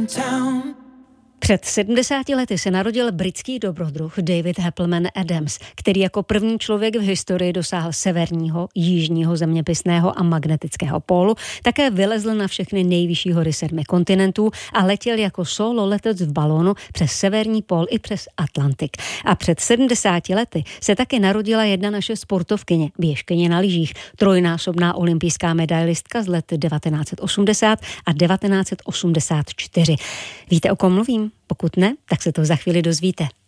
Před 70 lety se narodil britský dobrodruh David Happleman Adams, který jako první člověk v historii dosáhl severního, jižního zeměpisného a magnetického pólu, také vylezl na všechny nejvyšší hory 7 kontinentů a letěl jako solo letec v balónu přes severní pól i přes Atlantik. A před 70 lety se taky narodila jedna naše sportovkyně, běžkyně na lyžích, trojnásobná olympijská medailistka z let 1980 a 1984. Víte, o kom mluvím? Pokud ne, tak se to za chvíli dozvíte.